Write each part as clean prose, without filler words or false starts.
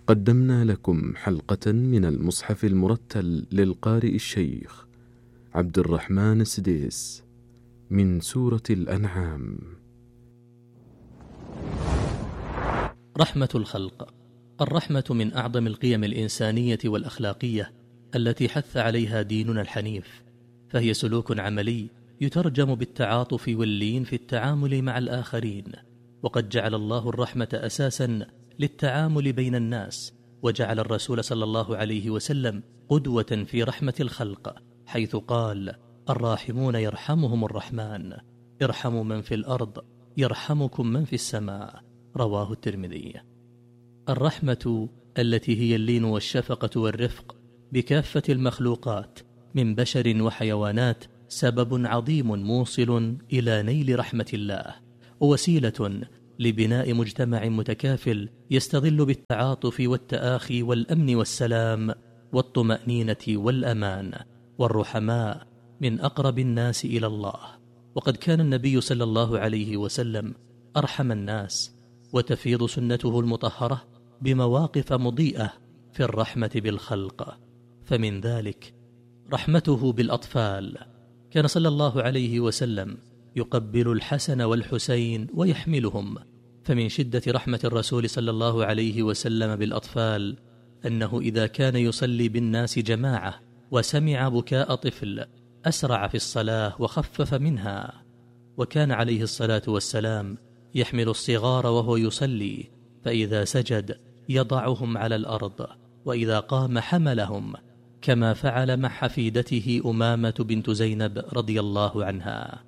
قدمنا لكم حلقة من المصحف المرتل للقارئ الشيخ عبد الرحمن السديس من سورة الأنعام. رحمة الخلق. الرحمة من أعظم القيم الإنسانية والأخلاقية التي حث عليها ديننا الحنيف، فهي سلوك عملي يترجم بالتعاطف واللين في التعامل مع الآخرين. وقد جعل الله الرحمة أساسا للتعامل بين الناس، وجعل الرسول صلى الله عليه وسلم قدوة في رحمة الخلق، حيث قال: الراحمون يرحمهم الرحمن، ارحموا من في الأرض يرحمكم من في السماء. رواه الترمذي. الرحمة التي هي اللين والشفقة والرفق بكافة المخلوقات من بشر وحيوانات سبب عظيم موصل إلى نيل رحمة الله، ووسيلة لبناء مجتمع متكافل يستظل بالتعاطف والتآخي والأمن والسلام والطمأنينة والأمان. والرحماء من أقرب الناس إلى الله، وقد كان النبي صلى الله عليه وسلم أرحم الناس، وتفيض سنته المطهرة بمواقف مضيئة في الرحمة بالخلق. فمن ذلك رحمته بالأطفال، كان صلى الله عليه وسلم يقبل الحسن والحسين ويحملهم. فمن شدة رحمة الرسول صلى الله عليه وسلم بالأطفال أنه إذا كان يصلي بالناس جماعة وسمع بكاء طفل أسرع في الصلاة وخفف منها، وكان عليه الصلاة والسلام يحمل الصغار وهو يصلي، فإذا سجد يضعهم على الأرض، وإذا قام حملهم، كما فعل مع حفيدته أمامة بنت زينب رضي الله عنها.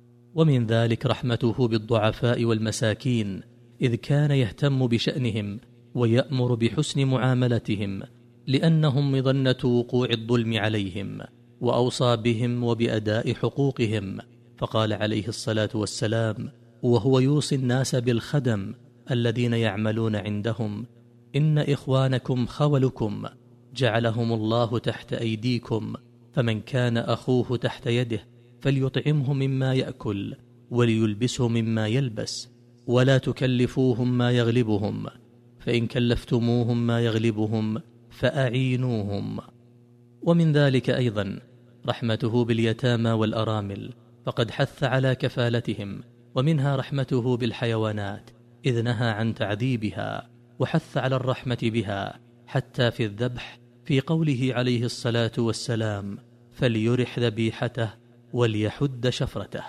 ومن ذلك رحمته بالضعفاء والمساكين، إذ كان يهتم بشأنهم ويأمر بحسن معاملتهم، لأنهم مظنة وقوع الظلم عليهم، وأوصى بهم وبأداء حقوقهم. فقال عليه الصلاة والسلام وهو يوصي الناس بالخدم الذين يعملون عندهم: إن إخوانكم خولكم، جعلهم الله تحت أيديكم، فمن كان أخوه تحت يده فليطعمه مما يأكل وليلبسه مما يلبس، ولا تكلفوهم ما يغلبهم، فإن كلفتموهم ما يغلبهم فأعينوهم. ومن ذلك أيضا رحمته باليتامى والأرامل، فقد حث على كفالتهم. ومنها رحمته بالحيوانات، إذ نهى عن تعذيبها وحث على الرحمة بها حتى في الذبح، في قوله عليه الصلاة والسلام: فليرح ذبيحته وليحد شفرته.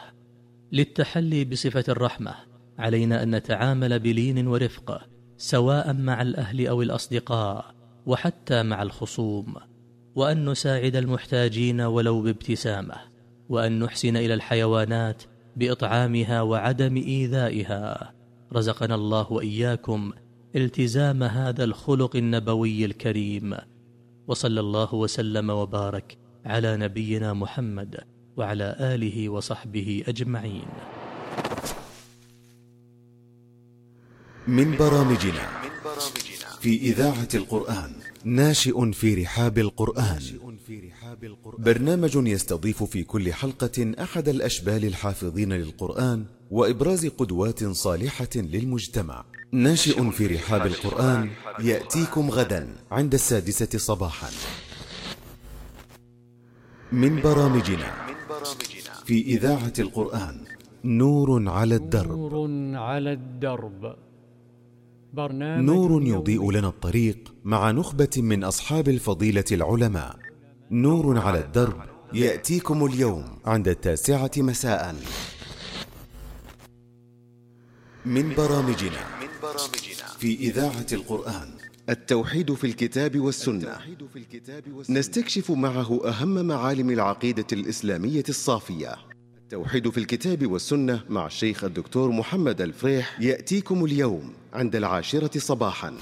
للتحلي بصفة الرحمة علينا أن نتعامل بلين ورفق، سواء مع الأهل أو الأصدقاء، وحتى مع الخصوم، وأن نساعد المحتاجين ولو بابتسامة، وأن نحسن إلى الحيوانات بإطعامها وعدم إيذائها. رزقنا الله وإياكم التزام هذا الخلق النبوي الكريم، وصلى الله وسلم وبارك على نبينا محمد وعلى آله وصحبه أجمعين. من برامجنا في إذاعة القرآن ناشئ في رحاب القرآن، برنامج يستضيف في كل حلقة أحد الأشبال الحافظين للقرآن وإبراز قدوات صالحة للمجتمع. ناشئ في رحاب القرآن يأتيكم غدا عند 6:00 صباحا. من برامجنا في إذاعة القرآن نور على الدرب. نور يضيء لنا الطريق مع نخبة من أصحاب الفضيلة العلماء. نور على الدرب يأتيكم اليوم عند 9:00 مساء. من برامجنا في إذاعة القرآن التوحيد في الكتاب والسنة، نستكشف معه أهم معالم العقيدة الإسلامية الصافية. التوحيد في الكتاب والسنة مع الشيخ الدكتور محمد الفريح يأتيكم اليوم عند 10:00 صباحا.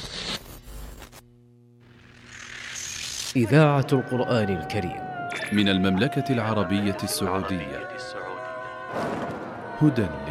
إذاعة القرآن الكريم من المملكة العربية السعودية، هدى